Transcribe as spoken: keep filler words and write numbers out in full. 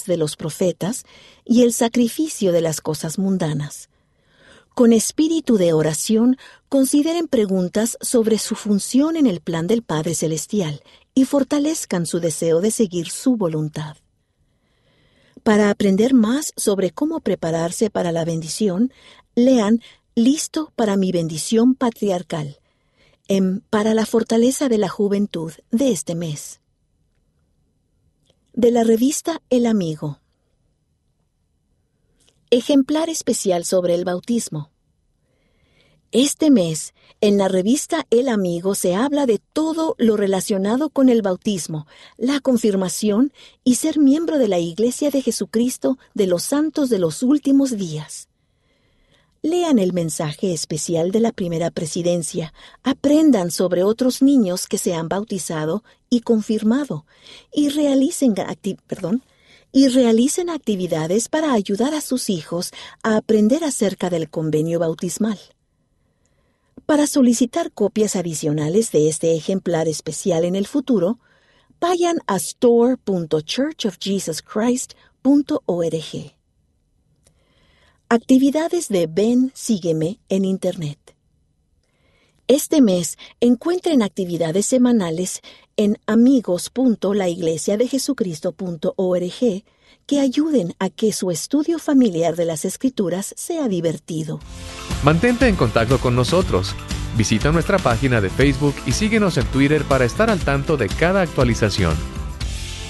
promesas de los profetas y el sacrificio de las cosas mundanas. Con espíritu de oración, consideren preguntas sobre su función en el plan del Padre Celestial y fortalezcan su deseo de seguir su voluntad. Para aprender más sobre cómo prepararse para la bendición, lean Listo para mi bendición patriarcal, en Para la fortaleza de la juventud de este mes. De la revista El Amigo. Ejemplar especial sobre el bautismo. Este mes, en la revista El Amigo se habla de todo lo relacionado con el bautismo, la confirmación y ser miembro de la Iglesia de Jesucristo de los Santos de los Últimos Días. Lean el mensaje especial de la primera presidencia, aprendan sobre otros niños que se han bautizado y confirmado, y realicen, acti- perdón, y realicen actividades para ayudar a sus hijos a aprender acerca del convenio bautismal. Para solicitar copias adicionales de este ejemplar especial en el futuro, vayan a store punto church of jesus christ punto org. Actividades de Ven, Sígueme en Internet. Este mes encuentren actividades semanales en amigos punto la iglesia de jesucristo punto org que ayuden a que su estudio familiar de las Escrituras sea divertido. Mantente en contacto con nosotros. Visita nuestra página de Facebook y síguenos en Twitter para estar al tanto de cada actualización.